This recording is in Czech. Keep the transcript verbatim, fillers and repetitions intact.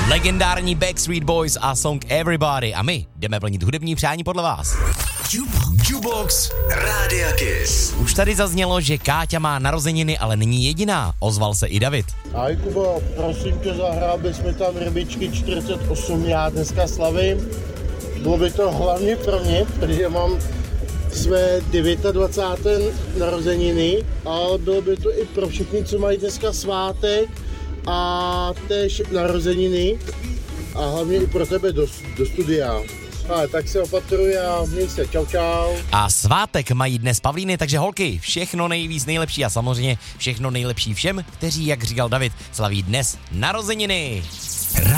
Legendární Backstreet Boys a song Everybody. A my jdeme plnit hudební přání podle vás. Jukebox Rádia Kiss. Už tady zaznělo, že Káťa má narozeniny, ale není jediná. Ozval se i David. Ahoj Kubo, prosím tě, zahrál bys mi tam rybičky čtyřicet osm, já dneska slavím. Bylo by to hlavně pro mě, protože mám své dvacáté deváté narozeniny, ale bylo by to i pro všechny, co mají dneska svátek a též narozeniny a hlavně i pro tebe do, do studia. Ale tak se opatruj a měj se, čau čau. A svátek mají dnes Pavlíny, takže holky, všechno nejvíc nejlepší a samozřejmě všechno nejlepší všem, kteří, jak říkal David, slaví dnes narozeniny.